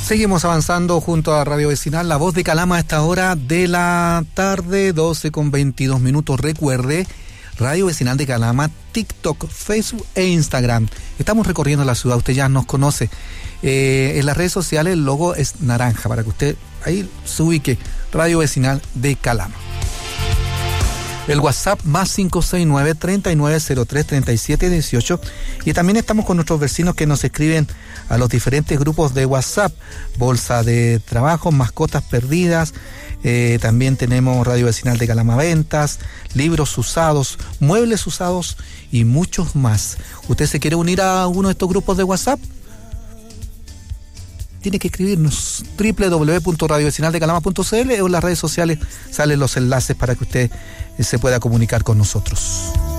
Seguimos avanzando junto a Radio Vecinal, La Voz de Calama a esta hora de la tarde, 12:22. Recuerde, Radio Vecinal de Calama, TikTok, Facebook e Instagram. Estamos recorriendo la ciudad, usted ya nos conoce. En las redes sociales el logo es naranja, para que usted ahí se ubique, Radio Vecinal de Calama. El WhatsApp más 569-3903-3718. Y también estamos con nuestros vecinos que nos escriben a los diferentes grupos de WhatsApp. Bolsa de trabajo, mascotas perdidas. También tenemos Radio Vecinal de Calama Ventas, libros usados, muebles usados y muchos más. ¿Usted se quiere unir a uno de estos grupos de WhatsApp? Tiene que escribirnos www.radiovecinaldecalama.cl o en las redes sociales salen los enlaces para que usted se pueda comunicar con nosotros.